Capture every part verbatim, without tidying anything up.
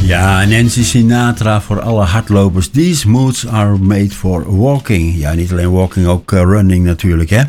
Ja, Nancy Sinatra voor alle hardlopers. These moods are made for walking. Ja, niet alleen walking, ook uh, running natuurlijk, hè.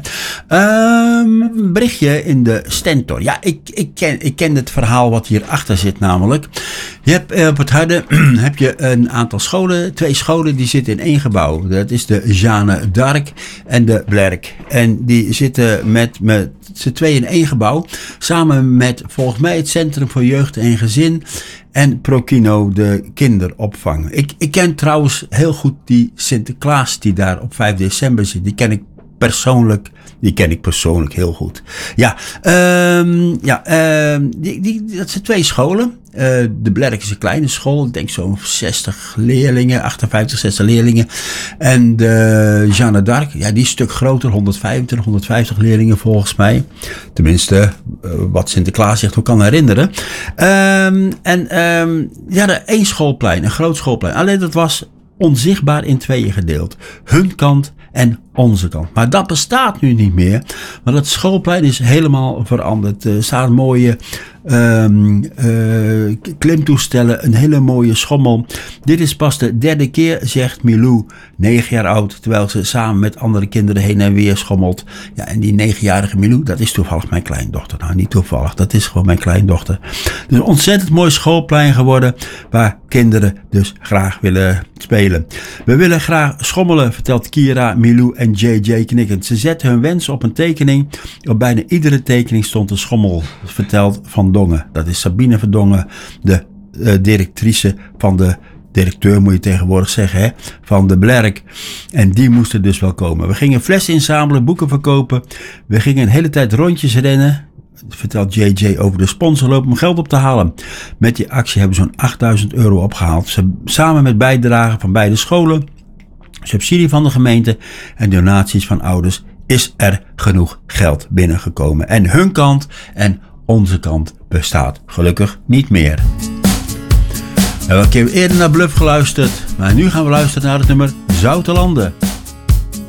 Um, berichtje in de Stentor. Ja, ik, ik, ken, ik ken het verhaal wat hierachter zit namelijk. Je hebt uh, op het Harde heb je een aantal scholen, twee scholen die zitten in één gebouw. Dat is de Jeanne d'Arc en de Blerk. En die zitten met, met z'n tweeën in één gebouw. Samen met volgens mij het Centrum voor Jeugd en Gezin. En Prokino, de kinderopvang. Ik, ik ken trouwens heel goed die Sinterklaas die daar op vijf december zit. Die ken ik persoonlijk, die ken ik persoonlijk heel goed. Ja, um, ja um, die, die, dat zijn twee scholen. Uh, de Blerk is een kleine school. Ik denk zo'n zestig leerlingen, achtenvijftig, zestig leerlingen. En de Jeanne d'Arc, ja, die is een stuk groter. honderdvijfentwintig, honderdvijftig leerlingen volgens mij. Tenminste, uh, wat Sinterklaas zich nog kan herinneren. Um, en um, ja, er één schoolplein, een groot schoolplein. Alleen dat was onzichtbaar in tweeën gedeeld. Hun kant en onze kant. Maar dat bestaat nu niet meer. Want het schoolplein is helemaal veranderd. Er staan mooie um, uh, klimtoestellen. Een hele mooie schommel. Dit is pas de derde keer, zegt Milou, negen jaar oud. Terwijl ze samen met andere kinderen heen en weer schommelt. Ja, en die negenjarige Milou, dat is toevallig mijn kleindochter. Nou, niet toevallig. Dat is gewoon mijn kleindochter. Dus een ontzettend mooi schoolplein geworden. Waar kinderen dus graag willen spelen. We willen graag schommelen, vertelt Kira, Milou en J J knikkend. Ze zetten hun wens op een tekening. Op bijna iedere tekening stond een schommel, vertelt Van Dongen. Dat is Sabine Van Dongen, de uh, directrice van de directeur, moet je tegenwoordig zeggen, hè, van de Blerk. En die moesten dus wel komen. We gingen flessen inzamelen, boeken verkopen. We gingen een hele tijd rondjes rennen. Vertelt J J over de sponsorloop om geld op te halen. Met die actie hebben ze zo'n achtduizend euro opgehaald. Ze, samen met bijdragen van beide scholen, subsidie van de gemeente en donaties van ouders is er genoeg geld binnengekomen. En hun kant en onze kant bestaat gelukkig niet meer. We hebben een keer eerder naar Bluff geluisterd, maar nu gaan we luisteren naar het nummer Zoute Landen.